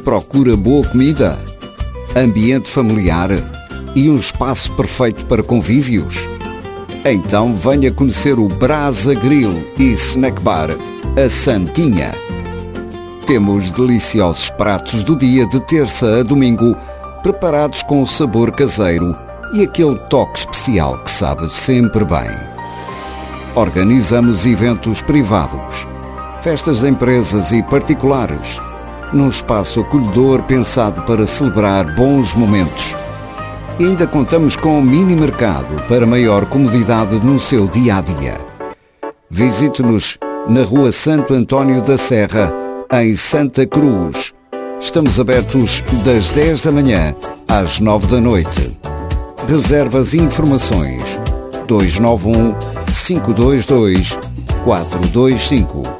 Procura boa comida, ambiente familiar e um espaço perfeito para convívios? Então venha conhecer o Brasa Grill e Snack Bar, a Santinha. Temos deliciosos pratos do dia de terça a domingo, preparados com o sabor caseiro e aquele toque especial que sabe sempre bem. Organizamos eventos privados, festas de empresas e particulares, num espaço acolhedor pensado para celebrar bons momentos. E ainda contamos com um mini mercado para maior comodidade no seu dia-a-dia. Visite-nos na Rua Santo António da Serra, em Santa Cruz. Estamos abertos das 10 da manhã às 9 da noite. Reservas e informações 291 522 425.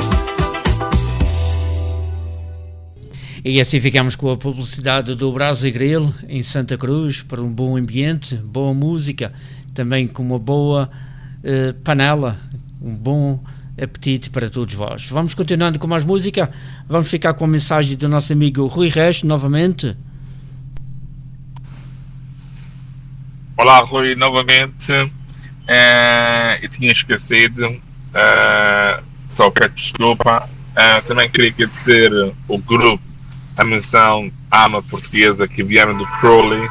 E assim ficamos com a publicidade do Brasa Grill em Santa Cruz, para um bom ambiente, boa música, também com uma boa panela, um bom apetite para todos vós. Vamos continuando com mais música, vamos ficar com a mensagem do nosso amigo Rui Reis novamente. Olá Rui, novamente. Eu tinha esquecido, só peço desculpa. Também queria agradecer o grupo, a menção Ama Portuguesa, que vieram do Crowley,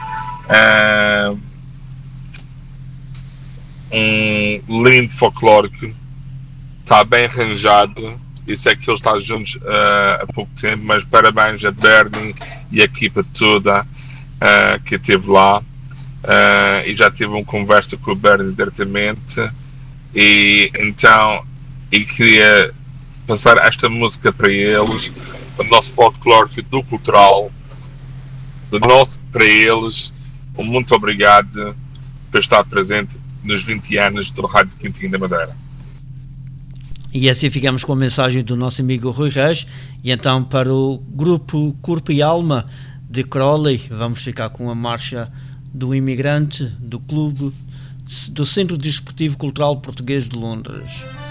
um lindo folclórico, está bem arranjado. Eu sei que eles estão juntos há pouco tempo, mas parabéns a Bernie e a equipa toda que esteve lá. E já tive uma conversa com o Bernie diretamente, e então eu queria passar esta música para eles, o nosso folclore do cultural, do nosso para eles. Muito obrigado por estar presente nos 20 anos do Rádio Quintinho da Madeira. E assim ficamos com a mensagem do nosso amigo Rui Reis. E então, para o grupo Corpo e Alma de Crowley, vamos ficar com a marcha do imigrante do clube do Centro Desportivo Cultural Português de Londres.